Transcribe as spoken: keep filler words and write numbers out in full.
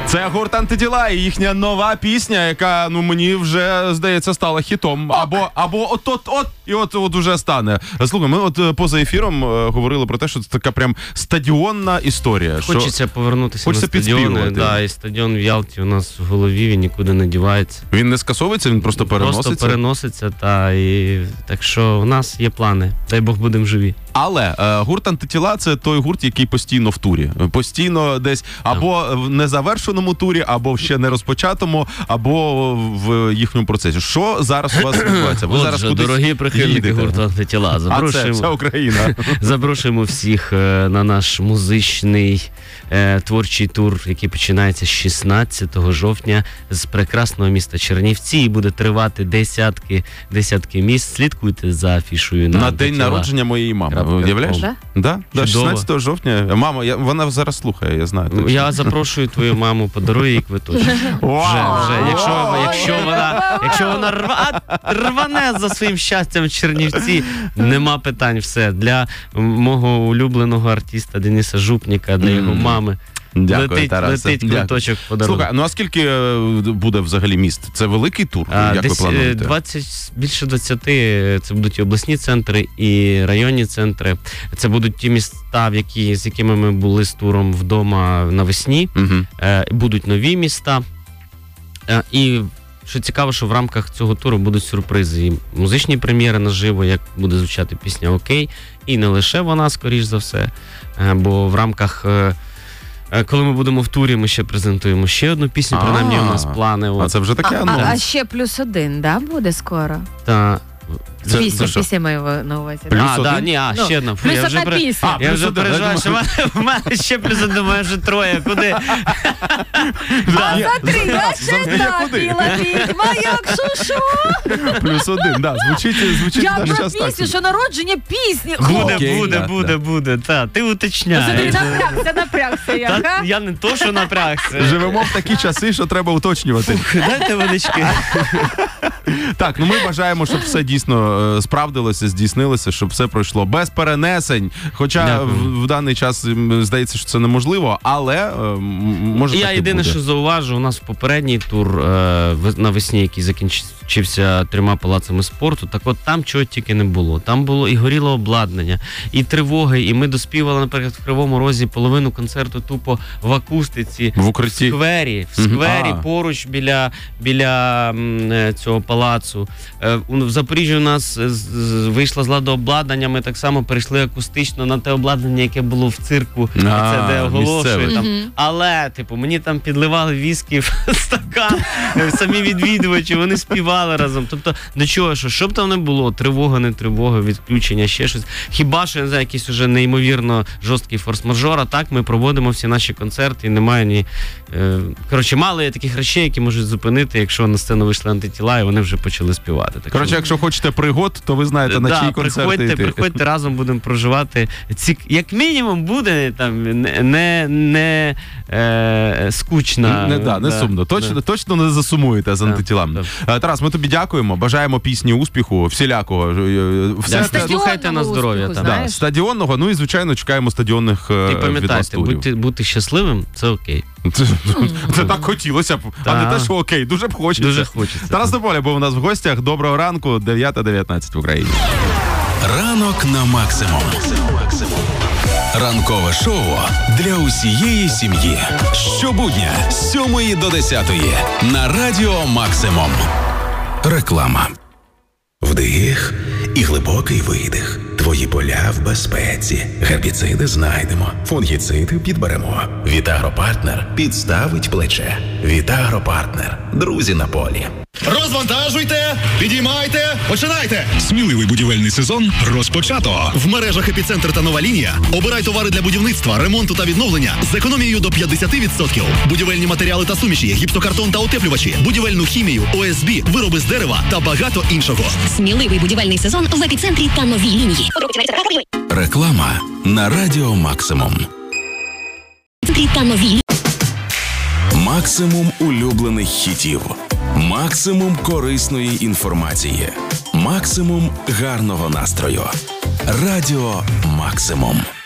Це гурт «Антитіла» і їхня нова пісня, яка, ну, мені вже, здається, стала хітом. Або, або от-от-от, і от-от уже стане. Слухай, ми от поза ефіром говорили про те, що це така прям стадіонна історія. Хочеться що... повернутися Хочеться на стадіони. Да, і стадіон в Ялті у нас в голові, він нікуди не дівається. Він не скасовується, він просто переноситься? Просто переноситься, та, і так що у нас є плани. Дай Бог будемо живі. Але е, гурт «Антитіла» – це той гурт, який постійно в турі. Постійно десь або в незавершеному турі, або в ще не розпочатому, або в їхньому процесі. Що зараз у вас відбувається? Ви Отже, зараз кудись дорогі прихильники гурту «Антитіла», запрошуємо, а це вся Україна. запрошуємо всіх на наш музичний е, творчий тур, який починається з шістнадцятого жовтня з прекрасного міста Чернівці і буде тривати десятки, десятки місць. Слідкуйте за афішою на, на день народження моєї мами. Уявляєш? Да? Да? Да, шістнадцятого жовтня. Мама, я, вона зараз слухає, я знаю. Точно. Я запрошую твою маму, подарую їй квиточок. Вже, вже. Якщо, якщо вона, якщо вона рва, рване за своїм щастям в Чернівці, нема питань, все. Для мого улюбленого артиста Дениса Жупніка, для його мами. Дякую, летить, Тарасе. летить квиточок подарунок. Слухай, ну а скільки буде взагалі міст? Це великий тур? А, як десь ви плануєте? двадцять, більше двадцяти, це будуть і обласні центри, і районні центри. Це будуть ті міста, в які, з якими ми були з туром вдома навесні. Угу. Е, будуть нові міста. Е, і що цікаво, що в рамках цього туру будуть сюрпризи. І музичні прем'єри наживо, як буде звучати пісня «Окей». І не лише вона, скоріш за все, е, бо в рамках... Е, коли ми будемо в турі, ми ще презентуємо ще одну пісню, принаймні у нас плани. А це вже таке а, анонс. А, а ще плюс один, да, буде скоро? Та... Це, пісня, це пісня маю на увазі. Плюс а, один? Да, ні, а, ну, ще одна. Плюс я одна вже пісня. А, я вже переживаю, що в мене ще плюс один, думаю, вже троє. Куди? А за три я ще напіла відьма, як шушу. Плюс один, да, звучить, звучить я наш про час так. пісню, що народження пісні. Буде, Окей, буде, да, буде, да. буде. Та, ти Смотри, уточняєш. напрягся, напрягся я, Та, га? я не то, що напрягся. Живемо в такі часи, що треба уточнювати. Ух, дайте водички. Так, ну ми бажаємо, щоб все дійсно е, справдилося, здійснилося, щоб все пройшло без перенесень. Хоча в, в даний час м, здається, що це неможливо, але е, м, може Я так і єдине, буде. що зауважу, у нас попередній тур е, навесні, який закінчився трьома палацами спорту, так от там чого тільки не було. Там було і горіло обладнання, і тривоги, і ми доспівали, наприклад, в Кривому Розі половину концерту тупо в акустиці, в укритті. в сквері, в сквері, А. поруч біля, біля м, цього палацу. Е, в Запоріжжі у нас з, з, вийшла з ладу обладнання, ми так само перейшли акустично на те обладнання, яке було в цирку, А, це де оголошує місцеве. там. Мгм. Але, типу, мені там підливали віскі в стакан, самі відвідувачі, вони співали разом. Тобто, до чого, що, щоб там не було, тривога, не тривога, відключення, ще щось. Хіба що, я не знаю, якийсь уже неймовірно жорсткий форс-мажор, а так ми проводимо всі наші концерти і немає ні... Е, коротше, мало є таких речей, які можуть зупинити, якщо на сцену вийшли «Антитіла» і вони вже почали співати. Так Коротше, що... якщо хочете пригод, то ви знаєте, на да, чиї концерти приходьте, йти. приходьте, разом будемо проживати. Ці, як мінімум буде там не, не, не е, скучно. Не, да, не да, сумно. Точно, да. точно не засумуєте з Да, «Антитілами». да. Тарас, ми тобі дякуємо, бажаємо пісні успіху, всілякого. Все Да, те- слухайте на здоров'я. успіху, Там. да, знаєш. стадіонного, ну і, звичайно, чекаємо стадіонних І е, від вас пам'ятайте, турів. бути, бути щасливим – це окей. Це, це так хотілося б, а Да. не те, що окей, дуже б хочеться. Дуже хочеться. Тарас Тополя був у нас в гостях. Доброго ранку, дев'ята дев'ятнадцять в Україні. Ранок на максимум. Ранкове шоу для усієї сім'ї. Щобудня з сьомої до десятої на Радіо Максимум. Реклама. Вдих і глибокий видих. Твої поля в безпеці. Гербіциди знайдемо. Фунгіциди підберемо. Вітагропартнер підставить плече. Вітагропартнер. Друзі на полі. Розвантажуйте, підіймайте, починайте! Сміливий будівельний сезон розпочато. В мережах «Епіцентр» та «Нова лінія» обирай товари для будівництва, ремонту та відновлення з економією до п'ятдесят відсотків. Будівельні матеріали та суміші, гіпсокартон та утеплювачі, будівельну хімію, О С Б, вироби з дерева та багато іншого. Сміливий будівельний сезон в «Епіцентрі» та «Новій лінії». Реклама на Радіо Максимум. Та «Новій лінії». Максимум улюблених хітів. Максимум корисної інформації. Максимум гарного настрою. Радіо Максимум.